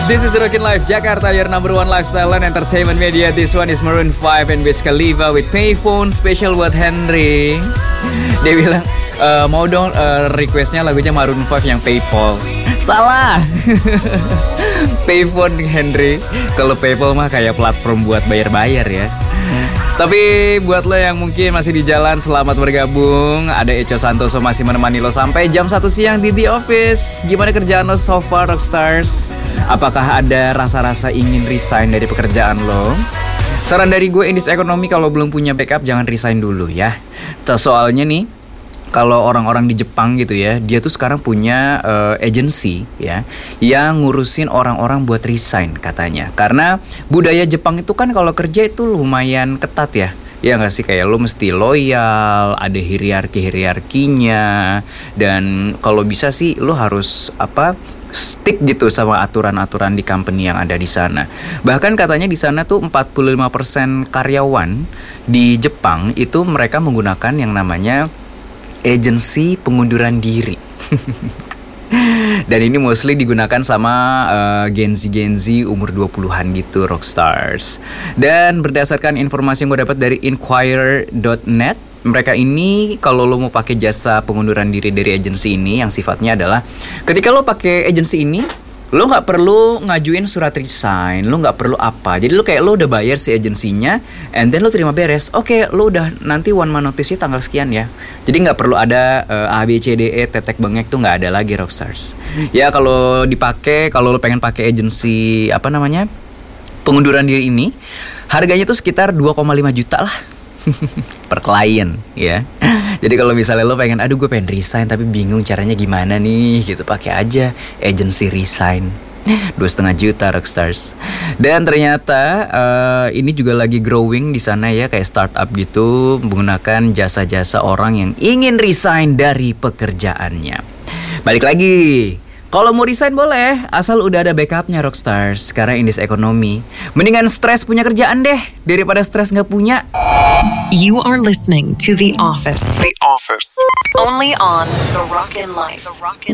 This is Rockin' Life Jakarta, your number one lifestyle and entertainment media. This one is Maroon 5 and Wiz Khalifa with Payphone, special buat Henry. Dia bilang, mau dong requestnya lagunya Maroon 5 yang Paypal. Salah. Payphone Henry. Kalau Paypal mah kayak platform buat bayar-bayar ya. Tapi buat lo yang mungkin masih di jalan, selamat bergabung. Ada Echo Santoso masih menemani lo sampai jam 1 siang di The Office. Gimana kerjaan lo so far, Rockstars? Apakah ada rasa-rasa ingin resign dari pekerjaan lo? Saran dari gue, Indis Ekonomi, kalau belum punya backup jangan resign dulu ya. Soalnya nih, kalau orang-orang di Jepang gitu ya, dia tuh sekarang punya agency ya, yang ngurusin orang-orang buat resign katanya. Karena budaya Jepang itu kan kalau kerja itu lumayan ketat ya. Ya gak sih, kayak lo mesti loyal, ada hierarkinya, dan kalau bisa sih lo harus stick gitu sama aturan-aturan di company yang ada di sana. Bahkan katanya di sana tuh 45% karyawan di Jepang itu mereka menggunakan yang namanya agensi pengunduran diri. Dan ini mostly digunakan sama Gen Z umur 20-an gitu, Rockstars. Dan berdasarkan informasi yang gue dapat dari Inquirer.net, mereka ini kalau lo mau pakai jasa pengunduran diri dari agensi ini, yang sifatnya adalah ketika lo pakai agensi ini, lo nggak perlu ngajuin surat resign, lo nggak perlu apa. Jadi lo udah bayar si agensinya, and then lo terima beres. Oke, lo udah nanti one month notice-nya tanggal sekian ya. Jadi nggak perlu ada A B C D E tetek bengek tuh nggak ada lagi, Rockstars. Ya kalau dipakai, kalau lo pengen pakai agensi pengunduran diri ini, harganya tuh sekitar 2,5 juta lah per klien ya. Jadi kalau misalnya lo pengen, aduh gue pengen resign tapi bingung caranya gimana nih gitu, pakai aja agency resign 2,5 juta, Rockstars. Dan ternyata ini juga lagi growing di sana ya, kayak startup gitu, menggunakan jasa-jasa orang yang ingin resign dari pekerjaannya. Balik lagi, kalau mau resign boleh, asal udah ada backupnya, Rockstars. Karena Indis Ekonomi, mendingan stres punya kerjaan deh daripada stres nggak punya. You are listening to The Office. The Office. Only on The Rockin' Life.